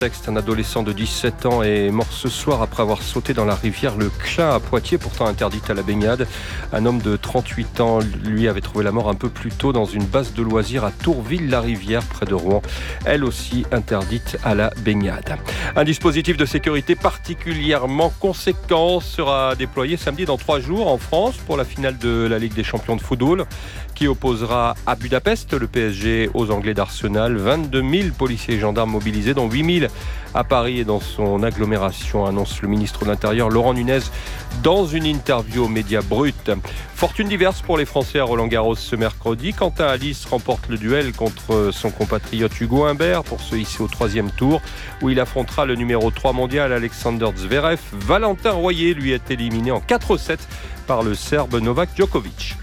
Un adolescent de 17 ans est mort ce soir après avoir sauté dans la rivière Le Clin à Poitiers, pourtant interdite à la baignade. Un homme de 38 ans, lui, avait trouvé la mort un peu plus tôt dans une base de loisirs à Tourville-la-Rivière, près de Rouen, elle aussi interdite à la baignade. Un dispositif de sécurité particulièrement conséquent sera déployé samedi dans 3 jours en France pour la finale de la Ligue des champions de football qui opposera à Budapest le PSG aux Anglais d'Arsenal. 22 000 policiers et gendarmes mobilisés, dont 8 000 à Paris et dans son agglomération, annonce le ministre de l'Intérieur Laurent Nunez dans une interview aux médias bruts. Fortune diverse pour les Français à Roland-Garros ce mercredi. Quentin Alice remporte le duel contre son compatriote Hugo Humbert pour se hisser au 3e tour où il affrontera le numéro 3 mondial Alexander Zverev. Valentin Royer lui est éliminé en 4-7 par le Serbe Novak Djokovic.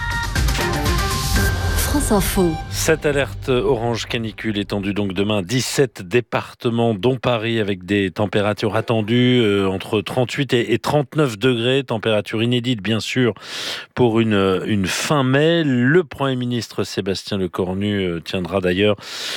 France Info. Cette alerte orange canicule étendue donc demain 17 départements dont Paris avec des températures attendues entre 38 et 39 degrés, température inédite bien sûr pour une fin mai. Le Premier ministre Sébastien Lecornu tiendra d'ailleurs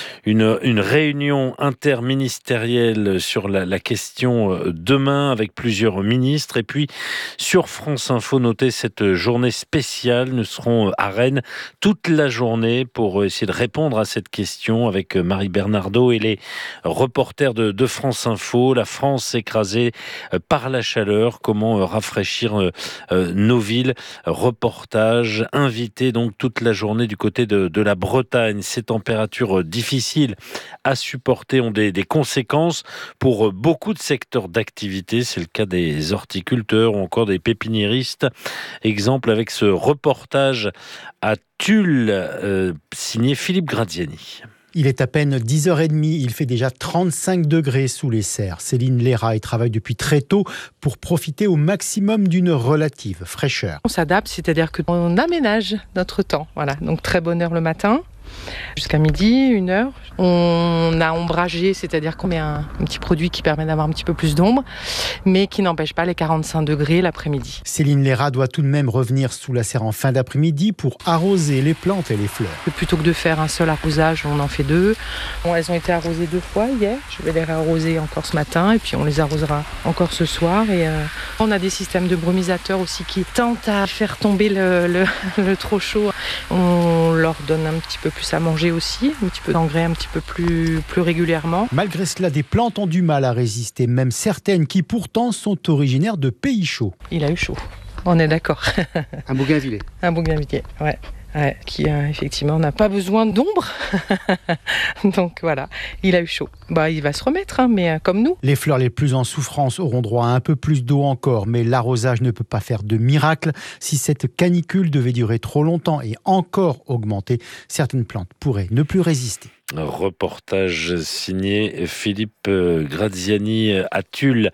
une réunion interministérielle sur la question demain avec plusieurs ministres. Et puis sur France Info, notez cette journée spéciale, nous serons à Rennes toute la journée pour essayer de répondre à cette question avec Marie Bernardo et les reporters de France Info. La France écrasée par la chaleur, comment rafraîchir nos villes. Reportage, invité donc toute la journée du côté de la Bretagne. Ces températures difficiles à supporter ont des conséquences pour beaucoup de secteurs d'activité. C'est le cas des horticulteurs ou encore des pépiniéristes. Exemple avec ce reportage à Tulle, signé Philippe Graziani. Il est à peine 10h30, il fait déjà 35 degrés sous les serres. Céline Léra y travaille depuis très tôt pour profiter au maximum d'une relative fraîcheur. On s'adapte, c'est-à-dire qu'on aménage notre temps. Voilà, donc très bonne heure le matin. Jusqu'à midi, 1h. On a ombragé, c'est-à-dire qu'on met un petit produit qui permet d'avoir un petit peu plus d'ombre, mais qui n'empêche pas les 45 degrés l'après-midi. Céline Léra doit tout de même revenir sous la serre en fin d'après-midi pour arroser les plantes et les fleurs. Plutôt que de faire un seul arrosage, on en fait 2. Bon, elles ont été arrosées 2 fois hier. Je vais les réarroser encore ce matin et puis on les arrosera encore ce soir. Et on a des systèmes de brumisateurs aussi qui tentent à faire tomber le trop chaud. On leur donne un petit peu plus à manger aussi, un petit peu d'engrais un petit peu plus régulièrement. Malgré cela, des plantes ont du mal à résister, même certaines qui pourtant sont originaires de pays chauds. Il a eu chaud, on est d'accord. Un bougainvilliers. Un bougainvilliers, ouais. Ouais, qui effectivement n'a pas besoin d'ombre. Donc voilà, il a eu chaud. Il va se remettre, mais comme nous. Les fleurs les plus en souffrance auront droit à un peu plus d'eau encore, mais l'arrosage ne peut pas faire de miracle. Si cette canicule devait durer trop longtemps et encore augmenter, certaines plantes pourraient ne plus résister. Reportage signé Philippe Graziani à Tulle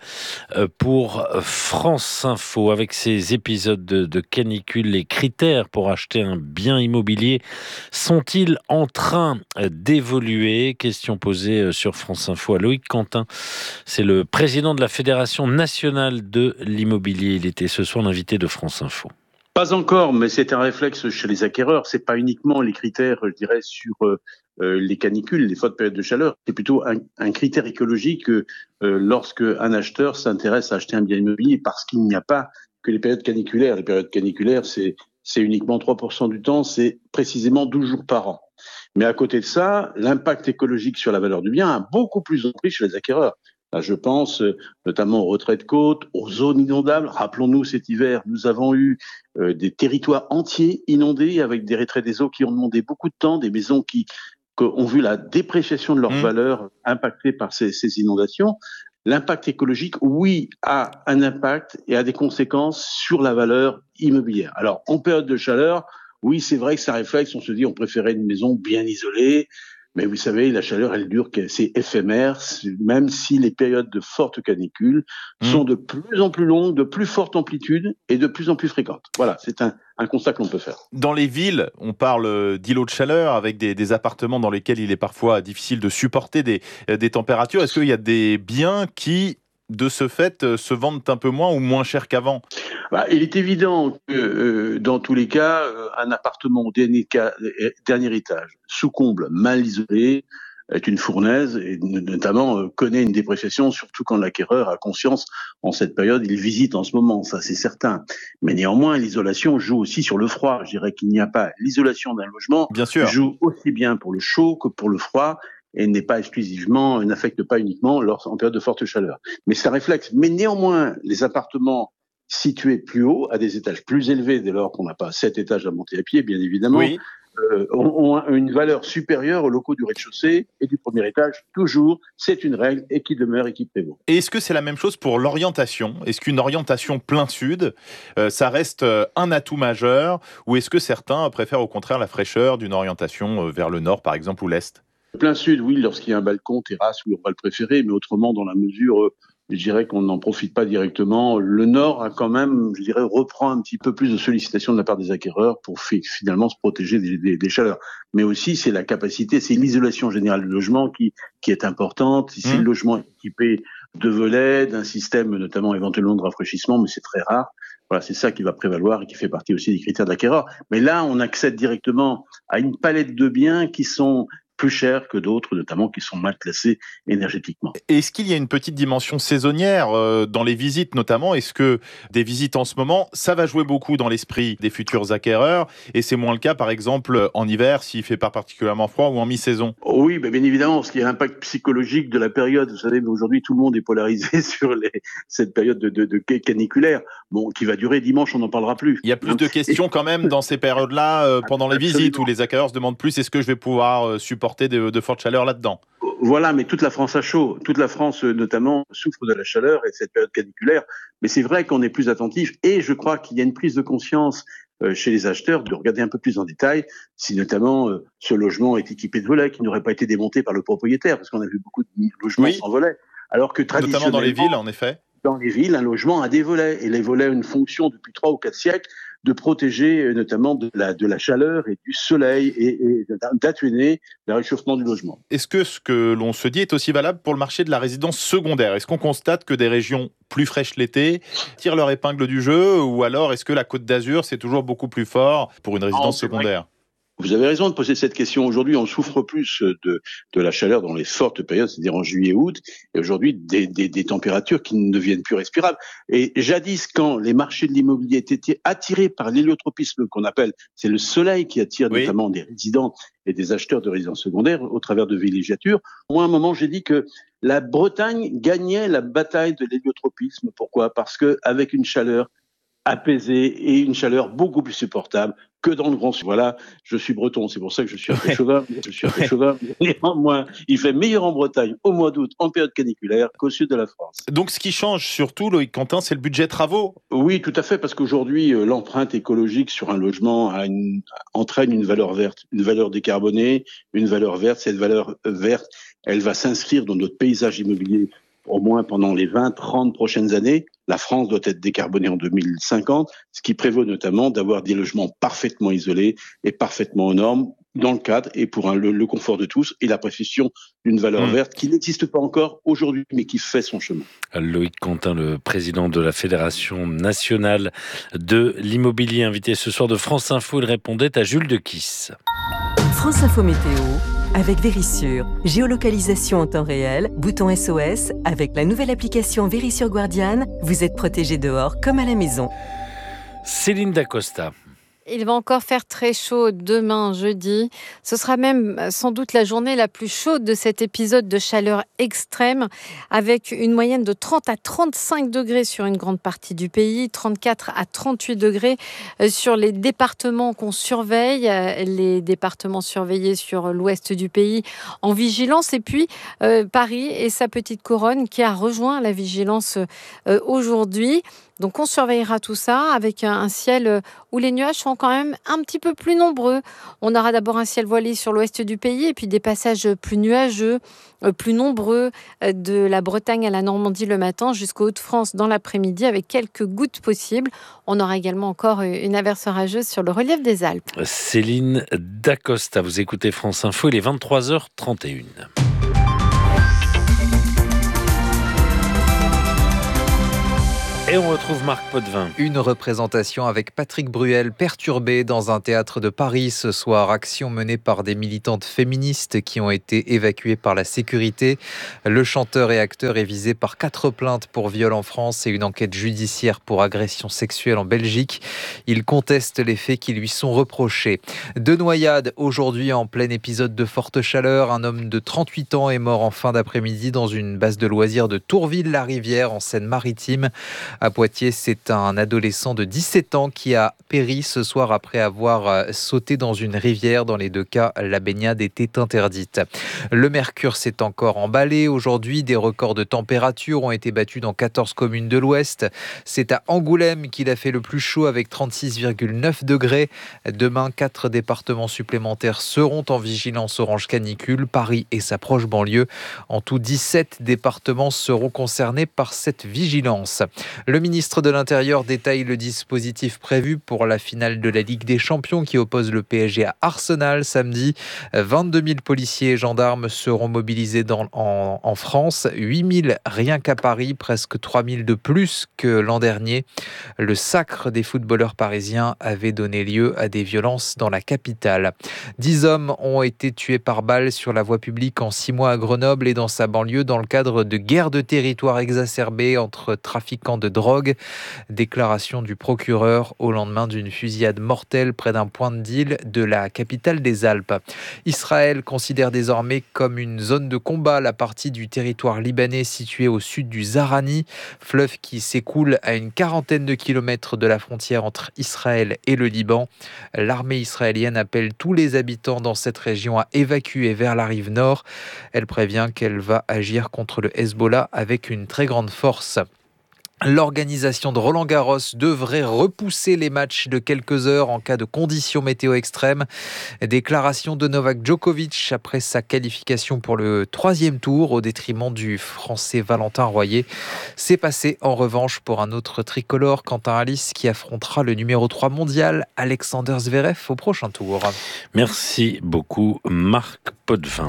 pour France Info. Avec ces épisodes de canicule, les critères pour acheter un bien immobilier sont-ils en train d'évoluer? Question posée sur France Info à Loïc Quentin. C'est le président de la Fédération nationale de l'immobilier. Il était ce soir l'invité de France Info. Pas encore, mais c'est un réflexe chez les acquéreurs. C'est pas uniquement les critères, je dirais, sur les canicules, les fortes périodes de chaleur. C'est plutôt un critère écologique lorsque un acheteur s'intéresse à acheter un bien immobilier, parce qu'il n'y a pas que les périodes caniculaires. Les périodes caniculaires, c'est uniquement 3% du temps, c'est précisément 12 jours par an. Mais à côté de ça, l'impact écologique sur la valeur du bien a beaucoup plus de prix chez les acquéreurs. Là, je pense notamment aux retraits de côte, aux zones inondables. Rappelons-nous, cet hiver, nous avons eu des territoires entiers inondés avec des retraits des eaux qui ont demandé beaucoup de temps, des maisons qui ont vu la dépréciation de leur valeur impactée par ces inondations. L'impact écologique, oui, a un impact et a des conséquences sur la valeur immobilière. Alors, en période de chaleur, oui, c'est vrai que ça réflexe, on se dit on préférait une maison bien isolée. Mais vous savez, la chaleur, elle dure, c'est éphémère, même si les périodes de forte canicule sont de plus en plus longues, de plus forte amplitude et de plus en plus fréquentes. Voilà, c'est un constat que l'on peut faire. Dans les villes, on parle d'îlots de chaleur avec des appartements dans lesquels il est parfois difficile de supporter des températures. Est-ce qu'il y a des biens qui, de ce fait, se vendent un peu moins ou moins cher qu'avant? Il est évident que dans tous les cas, un appartement au dernier étage, sous comble, mal isolé, est une fournaise et notamment connaît une dépréciation, surtout quand l'acquéreur a conscience en cette période, il visite en ce moment, ça c'est certain. Mais néanmoins, l'isolation joue aussi sur le froid. Je dirais qu'il n'y a pas l'isolation d'un logement, Bien sûr. joue aussi bien pour le chaud que pour le froid et n'affecte pas uniquement en période de forte chaleur. Mais ça réflexe. Mais néanmoins, les appartements situés plus haut, à des étages plus élevés, dès lors qu'on n'a pas 7 étages à monter à pied, bien évidemment, Oui. ont une valeur supérieure aux locaux du rez-de-chaussée et du premier étage. Toujours, c'est une règle et qui demeure et qui prévaut. Et est-ce que c'est la même chose pour l'orientation ? Est-ce qu'une orientation plein sud, ça reste un atout majeur ? Ou est-ce que certains préfèrent au contraire la fraîcheur d'une orientation vers le nord, par exemple, ou l'est ? Plein sud, oui, lorsqu'il y a un balcon, terrasse, oui, on va le préférer, mais autrement, dans la mesure, je dirais qu'on n'en profite pas directement. Le nord a quand même, je dirais, reprend un petit peu plus de sollicitation de la part des acquéreurs pour finalement se protéger des chaleurs. Mais aussi, c'est la capacité, c'est l'isolation générale du logement qui est importante. Si le logement est équipé de volets, d'un système notamment éventuellement de rafraîchissement, mais c'est très rare. Voilà, c'est ça qui va prévaloir et qui fait partie aussi des critères d'acquéreur. Mais là, on accède directement à une palette de biens qui sont plus chers que d'autres, notamment qui sont mal classés énergétiquement. Est-ce qu'il y a une petite dimension saisonnière dans les visites notamment ? Est-ce que des visites en ce moment, ça va jouer beaucoup dans l'esprit des futurs acquéreurs et c'est moins le cas par exemple en hiver s'il fait pas particulièrement froid ou en mi-saison ? Oui, bien évidemment, parce qu'il y a l'impact psychologique de la période. Vous savez, mais aujourd'hui tout le monde est polarisé sur cette période de caniculaire, qui va durer dimanche, on n'en parlera plus. Il y a plus de questions quand même dans ces périodes-là pendant les visites où les acquéreurs se demandent plus est-ce que je vais pouvoir supporter de fortes chaleurs là-dedans. Voilà, mais toute la France a chaud. Toute la France, notamment, souffre de la chaleur et de cette période caniculaire. Mais c'est vrai qu'on est plus attentif et je crois qu'il y a une prise de conscience chez les acheteurs de regarder un peu plus en détail si notamment ce logement est équipé de volets qui n'auraient pas été démontés par le propriétaire, parce qu'on a vu beaucoup de logements sans volets. Alors que traditionnellement, notamment dans les villes, en effet. Dans les villes, un logement a des volets et les volets ont une fonction depuis 3 ou 4 siècles de protéger notamment de la chaleur et du soleil et d'atténuer le réchauffement du logement. Est-ce que ce que l'on se dit est aussi valable pour le marché de la résidence secondaire ? Est-ce qu'on constate que des régions plus fraîches l'été tirent leur épingle du jeu ou alors est-ce que la Côte d'Azur c'est toujours beaucoup plus fort pour une résidence secondaire ? Vous avez raison de poser cette question. Aujourd'hui, on souffre plus de la chaleur dans les fortes périodes, c'est-à-dire en juillet, août, et aujourd'hui des températures qui ne deviennent plus respirables. Et jadis, quand les marchés de l'immobilier étaient attirés par l'héliotropisme qu'on appelle, c'est le soleil qui attire notamment des résidents et des acheteurs de résidences secondaires au travers de villégiatures. Moi, à un moment, j'ai dit que la Bretagne gagnait la bataille de l'héliotropisme. Pourquoi ? Parce que avec une chaleur apaisée et une chaleur beaucoup plus supportable que dans le Grand Sud. Voilà, je suis breton, c'est pour ça que je suis un peu chauvin. Néanmoins, il fait meilleur en Bretagne au mois d'août, en période caniculaire, qu'au sud de la France. Donc ce qui change surtout, Loïc Quentin, c'est le budget travaux. Oui, tout à fait, parce qu'aujourd'hui, l'empreinte écologique sur un logement entraîne une valeur verte, une valeur décarbonée, une valeur verte. Cette valeur verte, elle va s'inscrire dans notre paysage immobilier au moins pendant les 20-30 prochaines années. La France doit être décarbonée en 2050, ce qui prévaut notamment d'avoir des logements parfaitement isolés et parfaitement aux normes dans le cadre et pour le confort de tous et la précision d'une valeur verte qui n'existe pas encore aujourd'hui, mais qui fait son chemin. Loïc Quentin, le président de la Fédération nationale de l'immobilier, invité ce soir de France Info, il répondait à Jules Dequisse. France Info Météo avec Vérissure. Géolocalisation en temps réel, bouton SOS. Avec la nouvelle application Vérissure Guardian, vous êtes protégé dehors comme à la maison. Céline Dacosta. Il va encore faire très chaud demain, jeudi. Ce sera même sans doute la journée la plus chaude de cet épisode de chaleur extrême, avec une moyenne de 30 à 35 degrés sur une grande partie du pays, 34 à 38 degrés sur les départements qu'on surveille, les départements surveillés sur l'ouest du pays en vigilance, et puis Paris et sa petite couronne qui a rejoint la vigilance aujourd'hui. Donc on surveillera tout ça avec un ciel où les nuages sont quand même un petit peu plus nombreux. On aura d'abord un ciel voilé sur l'ouest du pays et puis des passages plus nuageux, plus nombreux de la Bretagne à la Normandie le matin jusqu'aux Hauts-de-France dans l'après-midi avec quelques gouttes possibles. On aura également encore une averse orageuse sur le relief des Alpes. Céline Dacosta, vous écoutez France Info, il est 23h31. Et on retrouve Marc Potvin. Une représentation avec Patrick Bruel perturbée dans un théâtre de Paris ce soir. Action menée par des militantes féministes qui ont été évacuées par la sécurité. Le chanteur et acteur est visé par 4 plaintes pour viol en France et une enquête judiciaire pour agression sexuelle en Belgique. Il conteste les faits qui lui sont reprochés. 2 noyades aujourd'hui en plein épisode de forte chaleur. Un homme de 38 ans est mort en fin d'après-midi dans une base de loisirs de Tourville-la-Rivière en Seine-Maritime. À Poitiers, c'est un adolescent de 17 ans qui a péri ce soir après avoir sauté dans une rivière. Dans les 2 cas, la baignade était interdite. Le mercure s'est encore emballé. Aujourd'hui, des records de température ont été battus dans 14 communes de l'Ouest. C'est à Angoulême qu'il a fait le plus chaud avec 36,9 degrés. Demain, 4 départements supplémentaires seront en vigilance orange canicule. Paris et sa proche banlieue. En tout, 17 départements seront concernés par cette vigilance. Le ministre de l'Intérieur détaille le dispositif prévu pour la finale de la Ligue des Champions qui oppose le PSG à Arsenal samedi. 22 000 policiers et gendarmes seront mobilisés en France. 8 000 rien qu'à Paris, presque 3 000 de plus que l'an dernier. Le sacre des footballeurs parisiens avait donné lieu à des violences dans la capitale. 10 hommes ont été tués par balle sur la voie publique en 6 mois à Grenoble et dans sa banlieue dans le cadre de guerres de territoire exacerbées entre trafiquants de drogue. Déclaration du procureur au lendemain d'une fusillade mortelle près d'un point de deal de la capitale des Alpes. Israël considère désormais comme une zone de combat la partie du territoire libanais située au sud du Zahrani, fleuve qui s'écoule à une 40aine de kilomètres de la frontière entre Israël et le Liban. L'armée israélienne appelle tous les habitants dans cette région à évacuer vers la rive nord. Elle prévient qu'elle va agir contre le Hezbollah avec une très grande force. L'organisation de Roland-Garros devrait repousser les matchs de quelques heures en cas de conditions météo extrêmes. Déclaration de Novak Djokovic après sa qualification pour le 3e tour au détriment du Français Valentin Royer. C'est passé en revanche pour un autre tricolore, Quentin Halys, qui affrontera le numéro 3 mondial, Alexander Zverev, au prochain tour. Merci beaucoup Marc Potvin.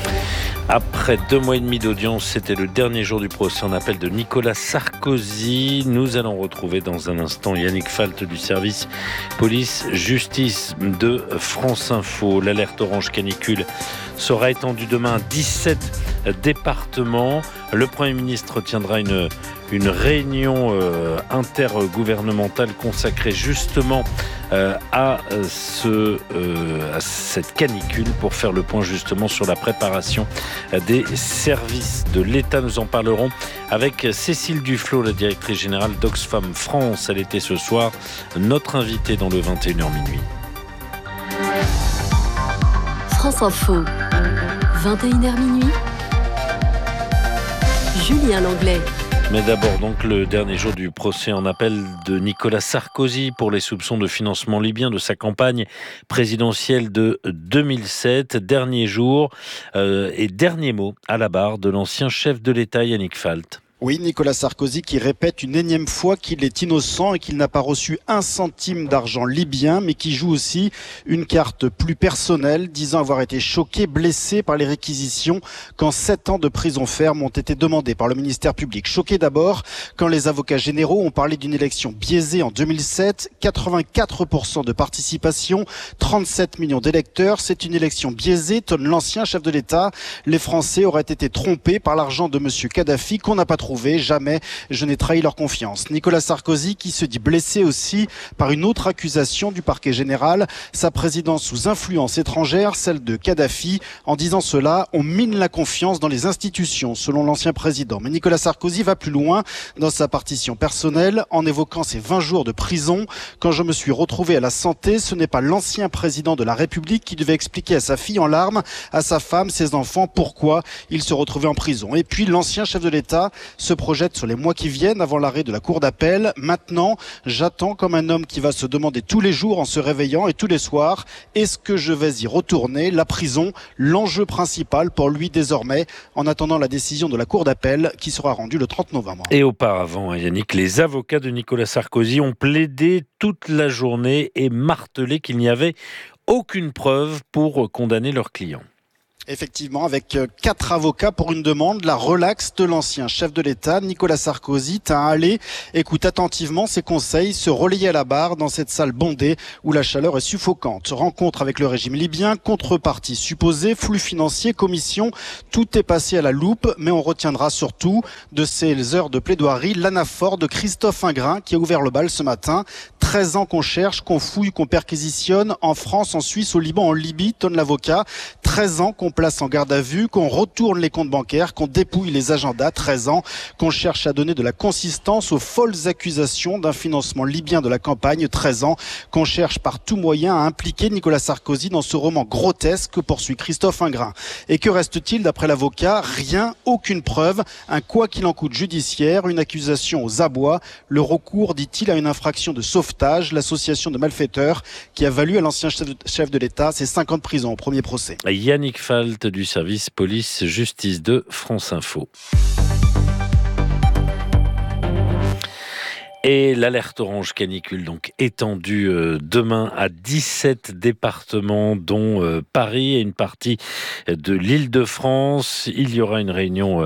Après 2 mois et demi d'audience, c'était le dernier jour du procès en appel de Nicolas Sarkozy. Nous allons retrouver dans un instant Yannick Falt du service police-justice de France Info. L'alerte orange canicule sera étendue demain à 17 départements. Le Premier ministre tiendra une réunion intergouvernementale consacrée justement à cette canicule pour faire le point justement sur la préparation des services de l'État. Nous en parlerons avec Cécile Duflot, la directrice générale d'Oxfam France. Elle était ce soir notre invitée dans le 21h minuit. France Info, 21h minuit. Julien Langlais. Mais d'abord donc le dernier jour du procès en appel de Nicolas Sarkozy pour les soupçons de financement libyen de sa campagne présidentielle de 2007. Dernier jour et dernier mot à la barre de l'ancien chef de l'État Yannick Falt. Oui, Nicolas Sarkozy qui répète une énième fois qu'il est innocent et qu'il n'a pas reçu 1 centime d'argent libyen, mais qui joue aussi une carte plus personnelle, disant avoir été choqué, blessé par les réquisitions quand 7 ans de prison ferme ont été demandés par le ministère public. Choqué d'abord quand les avocats généraux ont parlé d'une élection biaisée en 2007, 84% de participation, 37 millions d'électeurs. C'est une élection biaisée, tonne l'ancien chef de l'État. Les Français auraient été trompés par l'argent de monsieur Kadhafi qu'on n'a pas trouvé. Jamais je n'ai trahi leur confiance. Nicolas Sarkozy qui se dit blessé aussi par une autre accusation du parquet général, sa présidence sous influence étrangère, celle de Kadhafi. En disant cela, on mine la confiance dans les institutions, selon l'ancien président. Mais Nicolas Sarkozy va plus loin dans sa partition personnelle en évoquant ses 20 jours de prison. Quand je me suis retrouvé à la santé, ce n'est pas l'ancien président de la République qui devait expliquer à sa fille en larmes, à sa femme, ses enfants, pourquoi il se retrouvait en prison. Et puis l'ancien chef de l'État se projette sur les mois qui viennent avant l'arrêt de la cour d'appel. Maintenant, j'attends comme un homme qui va se demander tous les jours en se réveillant et tous les soirs, est-ce que je vais y retourner? La prison, l'enjeu principal pour lui désormais, en attendant la décision de la cour d'appel qui sera rendue le 30 novembre. Et auparavant, Yannick, les avocats de Nicolas Sarkozy ont plaidé toute la journée et martelé qu'il n'y avait aucune preuve pour condamner leur client. Effectivement, avec 4 avocats pour une demande, la relaxe de l'ancien chef de l'État, Nicolas Sarkozy. Allez, écoute attentivement ses conseils, se relayer à la barre dans cette salle bondée où la chaleur est suffocante. Rencontre avec le régime libyen, contrepartie supposée, flux financiers, commission, tout est passé à la loupe, mais on retiendra surtout de ces heures de plaidoirie l'anaphore de Christophe Ingrin qui a ouvert le bal ce matin. 13 ans qu'on cherche, qu'on fouille, qu'on perquisitionne en France, en Suisse, au Liban, en Libye, tonne l'avocat. 13 ans qu'on place en garde à vue, qu'on retourne les comptes bancaires, qu'on dépouille les agendas. 13 ans qu'on cherche à donner de la consistance aux folles accusations d'un financement libyen de la campagne. 13 ans qu'on cherche par tout moyen à impliquer Nicolas Sarkozy dans ce roman grotesque que poursuit Christophe Ingrin. Et que reste-t-il d'après l'avocat ? Rien, aucune preuve, un quoi qu'il en coûte judiciaire, une accusation aux abois, le recours, dit-il, à une infraction de sauvetage, l'association de malfaiteurs qui a valu à l'ancien chef de l'État ses 5 ans de prison au premier procès. Yannick Falt du service police-justice de France Info. Et l'alerte orange canicule donc étendue demain à 17 départements dont Paris et une partie de l'Île-de-France. Il y aura une réunion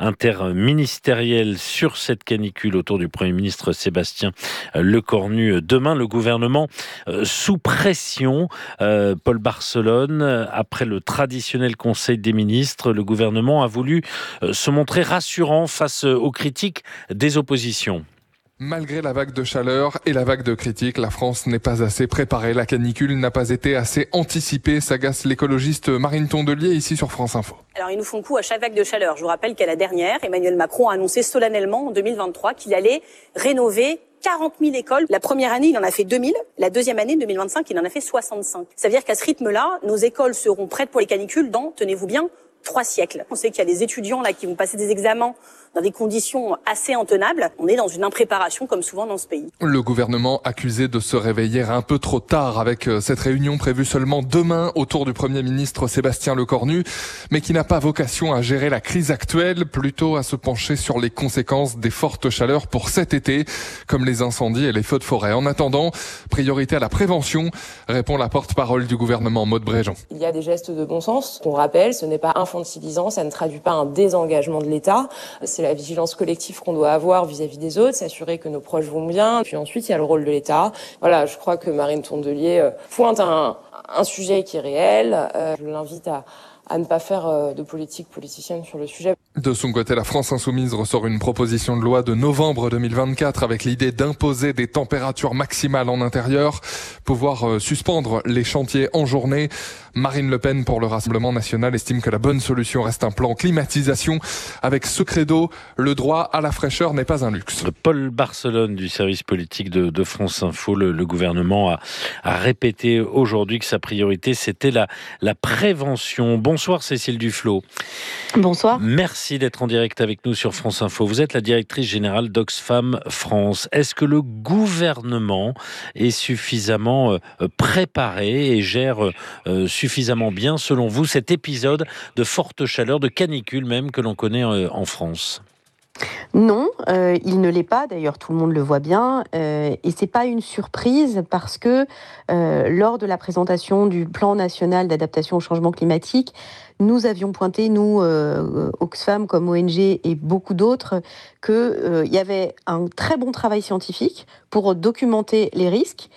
interministérielle sur cette canicule autour du Premier ministre Sébastien Lecornu demain. Le gouvernement sous pression. Paul Barcelone, après le traditionnel Conseil des ministres, le gouvernement a voulu se montrer rassurant face aux critiques des oppositions. Malgré la vague de chaleur et la vague de critiques, la France n'est pas assez préparée. La canicule n'a pas été assez anticipée, s'agace l'écologiste Marine Tondelier ici sur France Info. Alors ils nous font coup à chaque vague de chaleur. Je vous rappelle qu'à la dernière, Emmanuel Macron a annoncé solennellement en 2023 qu'il allait rénover 40 000 écoles. La première année, il en a fait 2000. La deuxième année, 2025, il en a fait 65. Ça veut dire qu'à ce rythme-là, nos écoles seront prêtes pour les canicules dans, tenez-vous bien, 3 siècles. On sait qu'il y a des étudiants là qui vont passer des examens dans des conditions assez intenables. On est dans une impréparation comme souvent dans ce pays. Le gouvernement accusé de se réveiller un peu trop tard avec cette réunion prévue seulement demain autour du Premier ministre Sébastien Lecornu, mais qui n'a pas vocation à gérer la crise actuelle, plutôt à se pencher sur les conséquences des fortes chaleurs pour cet été, comme les incendies et les feux de forêt. En attendant, priorité à la prévention, répond la porte-parole du gouvernement, Maud Bréjean. Il y a des gestes de bon sens qu'on rappelle, ce n'est pas infantilisant, ça ne traduit pas un désengagement de l'État, c'est la vigilance collective qu'on doit avoir vis-à-vis des autres, s'assurer que nos proches vont bien. Puis ensuite, il y a le rôle de l'État. Voilà, je crois que Marine Tondelier pointe un sujet qui est réel. Je l'invite à ne pas faire de politique politicienne sur le sujet. De son côté, la France Insoumise ressort une proposition de loi de novembre 2024 avec l'idée d'imposer des températures maximales en intérieur, pouvoir suspendre les chantiers en journée. Marine Le Pen, pour le Rassemblement national, estime que la bonne solution reste un plan climatisation. Avec ce credo, le droit à la fraîcheur n'est pas un luxe. Paul Barcelone du service politique de France Info, le gouvernement a répété aujourd'hui que sa priorité c'était la prévention. Bonsoir Cécile Duflot. Bonsoir. Merci d'être en direct avec nous sur France Info. Vous êtes la directrice générale d'Oxfam France. Est-ce que le gouvernement est suffisamment préparé et gère suffisamment bien, selon vous, cet épisode de forte chaleur, de canicule même, que l'on connaît en France ? Non, il ne l'est pas. D'ailleurs, tout le monde le voit bien. Et c'est pas une surprise parce que lors de la présentation du plan national d'adaptation au changement climatique, nous avions pointé, nous, Oxfam comme ONG et beaucoup d'autres, qu'il y avait un très bon travail scientifique pour documenter les risques,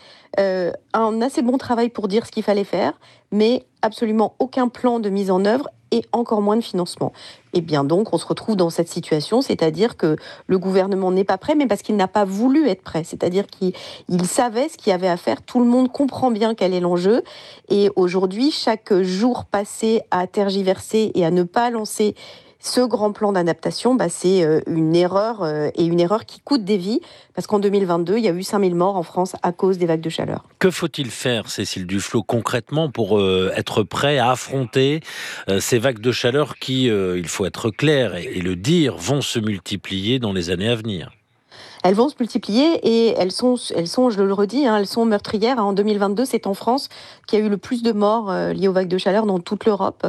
un assez bon travail pour dire ce qu'il fallait faire, mais absolument aucun plan de mise en œuvre et encore moins de financement. Et bien donc, on se retrouve dans cette situation, c'est-à-dire que le gouvernement n'est pas prêt, mais parce qu'il n'a pas voulu être prêt. C'est-à-dire qu'il savait ce qu'il y avait à faire. Tout le monde comprend bien quel est l'enjeu. Et aujourd'hui, chaque jour passé à tergiverser et à ne pas lancer ce grand plan d'adaptation, c'est une erreur, et une erreur qui coûte des vies, parce qu'en 2022, il y a eu 5000 morts en France à cause des vagues de chaleur. Que faut-il faire, Cécile Duflot, concrètement pour être prêt à affronter ces vagues de chaleur qui, il faut être clair et le dire, vont se multiplier dans les années à venir ? Elles vont se multiplier et elles sont, je le redis, elles sont meurtrières. En 2022, c'est en France qu'il y a eu le plus de morts liées aux vagues de chaleur dans toute l'Europe.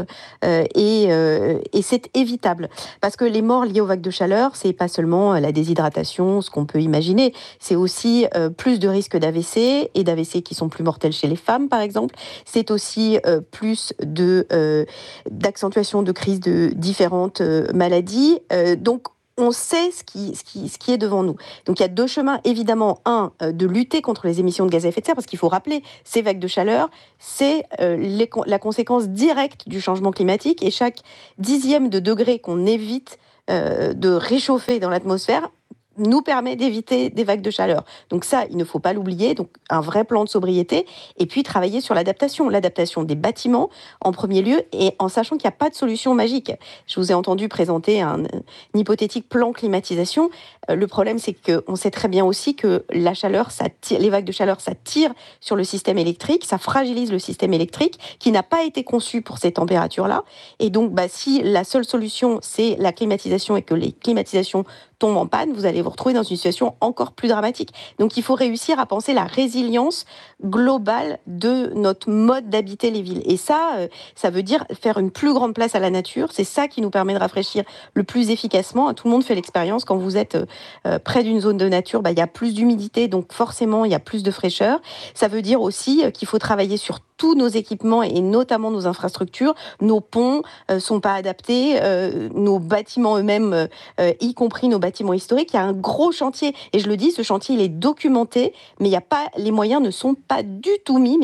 Et c'est évitable. Parce que les morts liées aux vagues de chaleur, c'est pas seulement la déshydratation, ce qu'on peut imaginer, c'est aussi plus de risques d'AVC et d'AVC qui sont plus mortels chez les femmes, par exemple. C'est aussi plus d'accentuation de crises de différentes maladies. Donc, on sait ce qui est devant nous. Donc il y a deux chemins, évidemment. Un, de lutter contre les émissions de gaz à effet de serre, parce qu'il faut rappeler, ces vagues de chaleur, c'est la conséquence directe du changement climatique, et chaque dixième de degré qu'on évite de réchauffer dans l'atmosphère nous permet d'éviter des vagues de chaleur. Donc ça, il ne faut pas l'oublier. Donc un vrai plan de sobriété, et puis travailler sur l'adaptation des bâtiments en premier lieu, et en sachant qu'il n'y a pas de solution magique. Je vous ai entendu présenter un hypothétique plan climatisation. Le problème, c'est qu'on sait très bien aussi que la chaleur, les vagues de chaleur, ça tire sur le système électrique, ça fragilise le système électrique qui n'a pas été conçu pour ces températures-là. Et donc, si la seule solution, c'est la climatisation et que les climatisations tombent en panne, vous allez vous retrouver dans une situation encore plus dramatique. Donc il faut réussir à penser la résilience globale de notre mode d'habiter les villes. Et ça veut dire faire une plus grande place à la nature. C'est ça qui nous permet de rafraîchir le plus efficacement. Tout le monde fait l'expérience. Quand vous êtes près d'une zone de nature, il y a plus d'humidité, donc forcément il y a plus de fraîcheur. Ça veut dire aussi qu'il faut travailler sur tous nos équipements et notamment nos infrastructures. Nos ponts sont pas adaptés, nos bâtiments eux-mêmes, y compris nos bâtiments historiques. Il y a un gros chantier, et je le dis, ce chantier il est documenté, mais les moyens ne sont pas du tout mis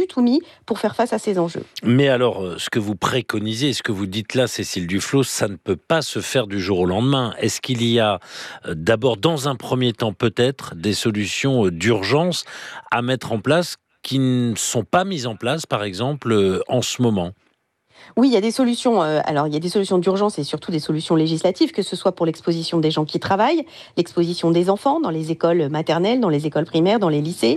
pour faire face à ces enjeux. Mais alors, ce que vous préconisez, ce que vous dites là, Cécile Duflot, ça ne peut pas se faire du jour au lendemain. Est-ce qu'il y a d'abord, dans un premier temps peut-être, des solutions d'urgence à mettre en place qui ne sont pas mises en place, par exemple, en ce moment ? Oui, il y a des solutions. Alors, il y a des solutions d'urgence et surtout des solutions législatives, que ce soit pour l'exposition des gens qui travaillent, l'exposition des enfants dans les écoles maternelles, dans les écoles primaires, dans les lycées.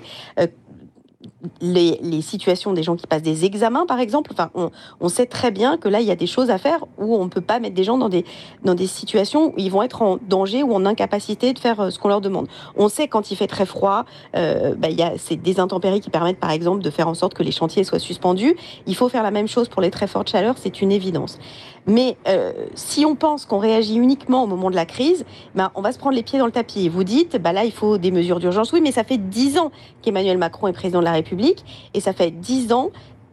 Les situations des gens qui passent des examens, par exemple. Enfin, on sait très bien que là, il y a des choses à faire où on ne peut pas mettre des gens dans des situations où ils vont être en danger ou en incapacité de faire ce qu'on leur demande. On sait quand il fait très froid, il y a des intempéries qui permettent, par exemple, de faire en sorte que les chantiers soient suspendus. Il faut faire la même chose pour les très fortes chaleurs, c'est une évidence. Mais si on pense qu'on réagit uniquement au moment de la crise, on va se prendre les pieds dans le tapis. Et vous dites, là, il faut des mesures d'urgence. Oui, mais ça fait 10 ans qu'Emmanuel Macron est président de la République, et ça fait 10 ans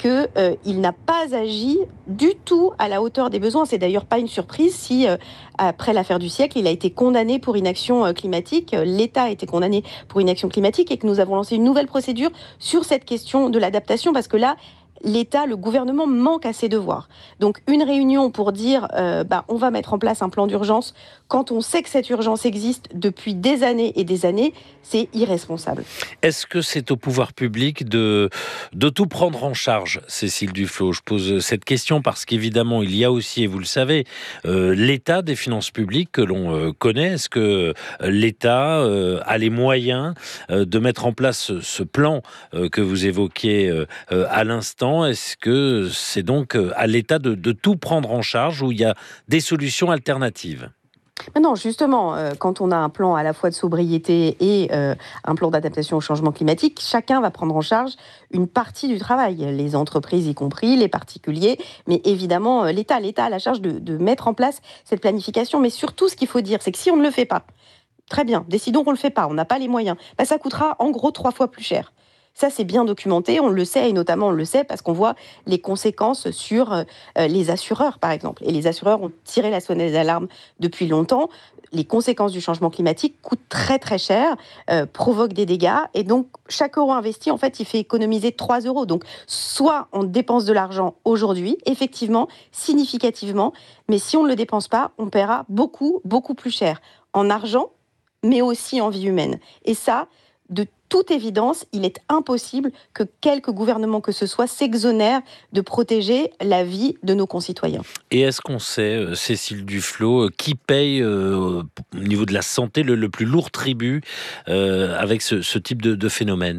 qu'il n'a pas agi du tout à la hauteur des besoins. C'est d'ailleurs pas une surprise si, après l'affaire du siècle, il a été condamné pour inaction climatique, l'État a été condamné pour inaction climatique, et que nous avons lancé une nouvelle procédure sur cette question de l'adaptation, parce que là, l'État, le gouvernement manque à ses devoirs. Donc une réunion pour dire on va mettre en place un plan d'urgence quand on sait que cette urgence existe depuis des années et des années, c'est irresponsable. Est-ce que c'est au pouvoir public de tout prendre en charge, Cécile Duflot ? Je pose cette question parce qu'évidemment, il y a aussi, et vous le savez, l'état des finances publiques que l'on connaît. Est-ce que l'État a les moyens de mettre en place ce plan que vous évoquiez à l'instant ? Est-ce que c'est donc à l'État de tout prendre en charge, ou il y a des solutions alternatives ? Non, justement, quand on a un plan à la fois de sobriété et un plan d'adaptation au changement climatique, chacun va prendre en charge une partie du travail, les entreprises y compris, les particuliers, mais évidemment l'État a la charge de mettre en place cette planification. Mais surtout, ce qu'il faut dire, c'est que si on ne le fait pas, très bien, décidons qu'on ne le fait pas, on n'a pas les moyens, ça coûtera en gros 3 fois plus cher. Ça, c'est bien documenté, on le sait, et notamment on le sait parce qu'on voit les conséquences sur les assureurs, par exemple. Et les assureurs ont tiré la sonnette d'alarme depuis longtemps. Les conséquences du changement climatique coûtent très très cher, provoquent des dégâts, et donc chaque euro investi, en fait, il fait économiser 3 euros. Donc, soit on dépense de l'argent aujourd'hui, effectivement, significativement, mais si on ne le dépense pas, on paiera beaucoup, beaucoup plus cher en argent, mais aussi en vie humaine. Et ça, de toute évidence, il est impossible que quelque gouvernement que ce soit s'exonère de protéger la vie de nos concitoyens. Et est-ce qu'on sait, Cécile Duflot, qui paye au niveau de la santé le plus lourd tribut avec ce type de phénomène ?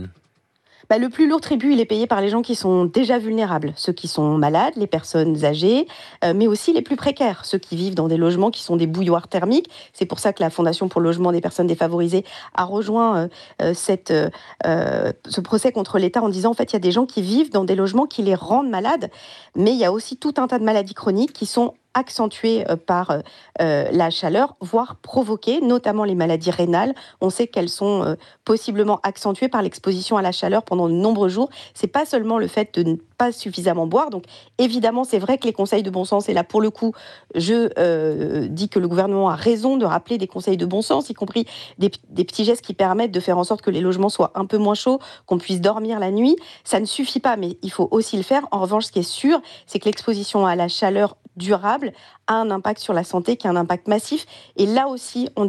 Le plus lourd tribut, il est payé par les gens qui sont déjà vulnérables, ceux qui sont malades, les personnes âgées, mais aussi les plus précaires, ceux qui vivent dans des logements qui sont des bouilloires thermiques. C'est pour ça que la Fondation pour le logement des personnes défavorisées a rejoint ce procès contre l'État en disant en fait il y a des gens qui vivent dans des logements qui les rendent malades, mais il y a aussi tout un tas de maladies chroniques qui sont accentuées par la chaleur, voire provoquées, notamment les maladies rénales. On sait qu'elles sont possiblement accentuées par l'exposition à la chaleur pendant de nombreux jours. C'est pas seulement le fait de ne pas suffisamment boire. Donc évidemment, c'est vrai que les conseils de bon sens, et là pour le coup, je dis que le gouvernement a raison de rappeler des conseils de bon sens, y compris des petits gestes qui permettent de faire en sorte que les logements soient un peu moins chauds, qu'on puisse dormir la nuit. Ça ne suffit pas, mais il faut aussi le faire. En revanche, ce qui est sûr, c'est que l'exposition à la chaleur durable a un impact sur la santé qui a un impact massif. Et là aussi, on